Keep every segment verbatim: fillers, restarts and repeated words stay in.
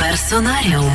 Персонаріум.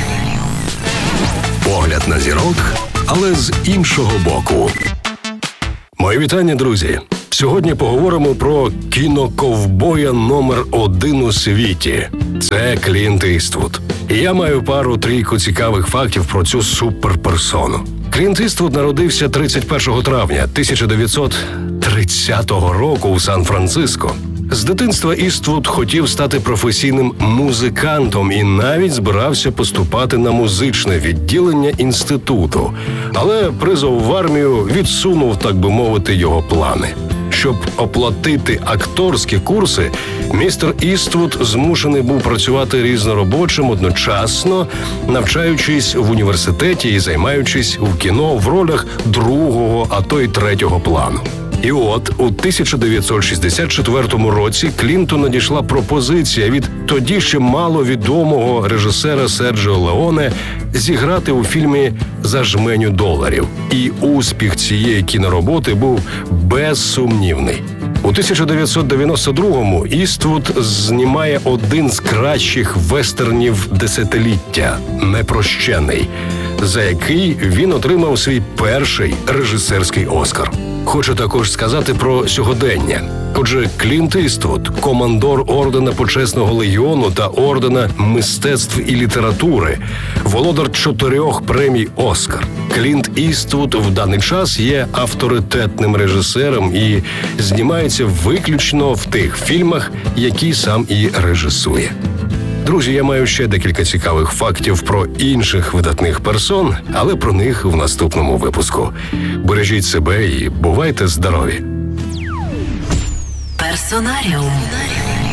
Погляд на зірок, але з іншого боку. Мої вітання, друзі! Сьогодні поговоримо про кіноковбоя номер один у світі. Це Клінт Іствуд. І я маю пару-трійку цікавих фактів про цю суперперсону. Клінт Іствуд народився тридцять першого травня тисяча дев'ятсот тридцятого року у Сан-Франциско. З дитинства Іствуд хотів стати професійним музикантом і навіть збирався поступати на музичне відділення інституту. Але призов в армію відсунув, так би мовити, його плани. Щоб оплатити акторські курси, містер Іствуд змушений був працювати різноробочим, одночасно навчаючись в університеті і займаючись в кіно в ролях другого, а то й третього плану. І от у тисяча дев'ятсот шістдесят четвертому році Клінту надійшла пропозиція від тоді ще маловідомого режисера Серджіо Леоне зіграти у фільмі «За жменю доларів». І успіх цієї кінороботи був безсумнівний. У тисяча дев'ятсот дев'яносто другому Іствуд знімає один з кращих вестернів десятиліття «Непрощений», за який він отримав свій перший режисерський Оскар. Хочу також сказати про сьогодення. Отже, Клінт Іствуд – командор ордена Почесного легіону та ордена мистецтв і літератури, володар чотирьох премій «Оскар». Клінт Іствуд в даний час є авторитетним режисером і знімається виключно в тих фільмах, які сам і режисує. Друзі, я маю ще декілька цікавих фактів про інших видатних персон, але про них в наступному випуску. Бережіть себе і бувайте здорові! Персонаріум.